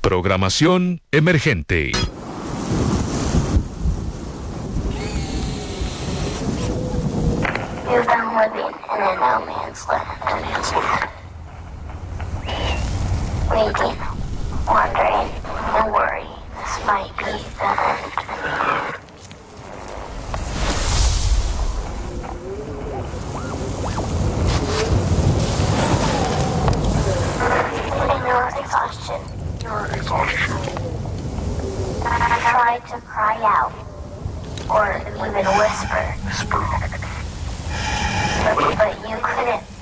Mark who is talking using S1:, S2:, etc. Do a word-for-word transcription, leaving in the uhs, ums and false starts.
S1: Programación emergente.
S2: You've been living in a no man's land. No man's land. Waiting, wondering, and worrying this might be the end. In your exhaustion, your exhaustion, I tried to cry out, or even whisper, whisper. But, but you couldn't.